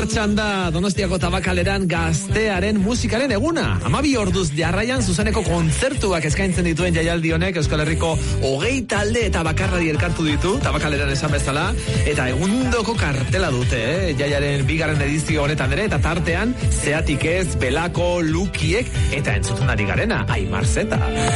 Martxan da Donostiako Tabakaleran gaztearen musikaren eguna. 12 orduz jarraian zuzeneko kontzertuak eskaintzen dituen jaialdi honek Euskal Herriko 20 talde eta bakarrari elkartu ditu, Tabakaleran esan bezala, eta egundoko kartela dute, jaiaren 2. edizio honetan ere, eta tartean Zeatik ez, Belako, Lukiek, eta entzuten ari garena, Aimar Zeta.